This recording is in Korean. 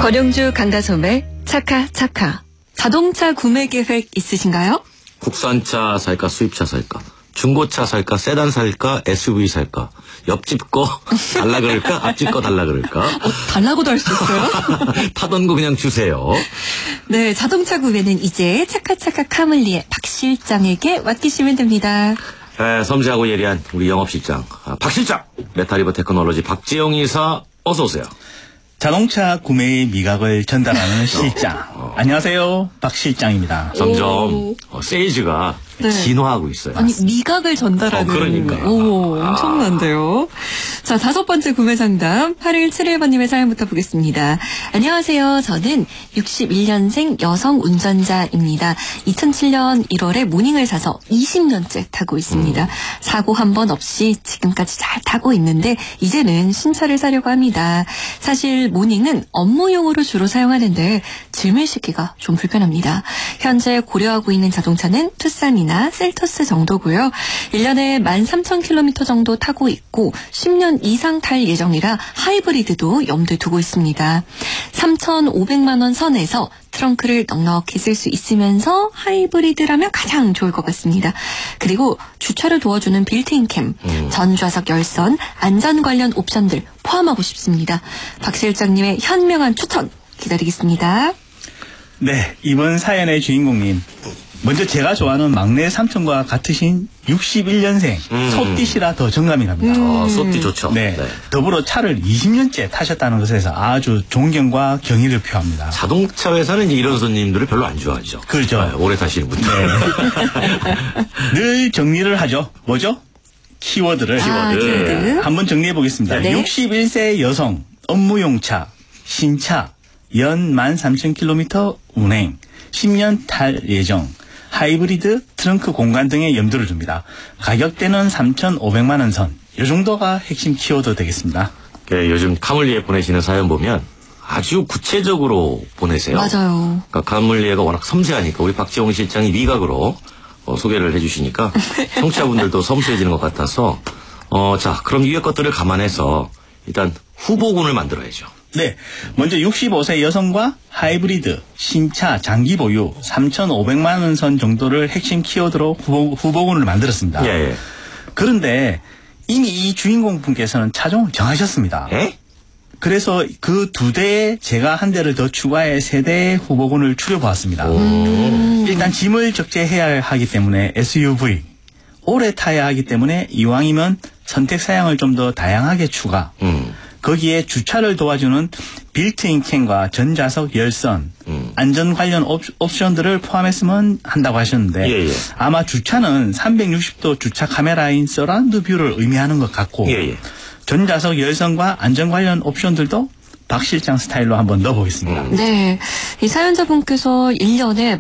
권영주 강다솜의 차카차카. 자동차 구매 계획 있으신가요? 국산차 살까 수입차 살까 중고차 살까 세단 살까 SUV 살까 옆집 거 달라 그럴까 앞집 거 달라 그럴까 달라고도 할 수 있어요? 타던 거 그냥 주세요. 네, 자동차 구매는 이제 차카차카 카물리의 박 실장에게 맡기시면 됩니다. 네, 섬세하고 예리한 우리 영업실장 박 실장, 메타리버 테크놀로지 박지영 이사 어서 오세요. 자동차 구매의 미각을 전달하는 실장. 안녕하세요, 박 실장입니다. 점점 세이즈가 네. 진화하고 있어요. 아니, 미각을 전달하는. 그러니까요. 오, 엄청난데요. 자, 5번째 구매 상담 8171번님의 사연부터 보겠습니다. 안녕하세요. 저는 61년생 여성 운전자입니다. 2007년 1월에 모닝을 사서 20년째 타고 있습니다. 사고 한 번 없이 지금까지 잘 타고 있는데 이제는 신차를 사려고 합니다. 사실 모닝은 업무용으로 주로 사용하는데 짐을 싣기가 좀 불편합니다. 현재 고려하고 있는 자동차는 투싼이나 셀토스 정도고요. 1년에 13,000km 정도 타고 있고 10년 이상 탈 예정이라 하이브리드도 염두에 두고 있습니다. 3,500만 원 선에서 트렁크를 넉넉히 쓸 수 있으면서 하이브리드라면 가장 좋을 것 같습니다. 그리고 주차를 도와주는 빌트인 캠, 전좌석 열선, 안전 관련 옵션들 포함하고 싶습니다. 박 실장님의 현명한 추천 기다리겠습니다. 네, 이번 사연의 주인공님. 먼저 제가 좋아하는 막내 삼촌과 같으신 61년생 소띠시라 더 정감이 갑니다. 소띠 좋죠. 네, 더불어 차를 20년째 타셨다는 것에서 아주 존경과 경의를 표합니다. 자동차 회사는 이제 이런 손님들을 별로 안 좋아하죠. 그렇죠. 네, 오래 타시는 분들. 네. 늘 정리를 하죠. 뭐죠? 키워드를. 키워드. 한번 정리해 보겠습니다. 네. 61세 여성, 업무용차, 신차, 연 13,000km 운행, 10년 탈 예정, 하이브리드, 트렁크 공간 등의 염두를 둡니다. 가격대는 3,500만 원 선. 이 정도가 핵심 키워드 되겠습니다. 네, 요즘 카물리에 보내시는 사연 보면 아주 구체적으로 보내세요. 맞아요. 그러니까 카물리에가 워낙 섬세하니까 우리 박지영 실장이 미각으로 소개를 해주시니까 청취자분들도 섬세해지는 것 같아서 자, 그럼 이의 것들을 감안해서 일단 후보군을 만들어야죠. 네, 먼저 65세 여성과 하이브리드, 신차, 장기 보유 3,500만 원 선 정도를 핵심 키워드로 후보군을 만들었습니다. 예. 그런데 이미 이 주인공 분께서는 차종을 정하셨습니다. 예? 그래서 그 2대에 제가 한 대를 더 추가해 3대의 후보군을 추려보았습니다. 일단 짐을 적재해야 하기 때문에 SUV, 오래 타야 하기 때문에 이왕이면 선택 사양을 좀 더 다양하게 추가. 거기에 주차를 도와주는 빌트인 캠과 전좌석 열선, 안전 관련 옵션들을 포함했으면 한다고 하셨는데 예. 아마 주차는 360도 주차 카메라인 서라운드 뷰를 의미하는 것 같고 예. 전좌석 열선과 안전 관련 옵션들도 박 실장 스타일로 한번 넣어보겠습니다. 네, 이 사연자분께서 1년에